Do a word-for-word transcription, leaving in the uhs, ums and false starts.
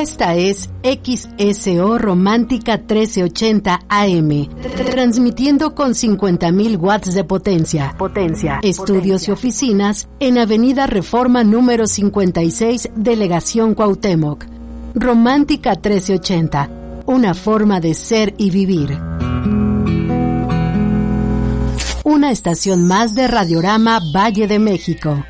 Esta es X S O Romántica trece ochenta A M, transmitiendo con cincuenta mil watts de potencia. Potencia. Estudios potencia. Y oficinas en Avenida Reforma número cincuenta y seis, Delegación Cuauhtémoc. Romántica trece ochenta, una forma de ser y vivir. Una estación más de Radiorama Valle de México.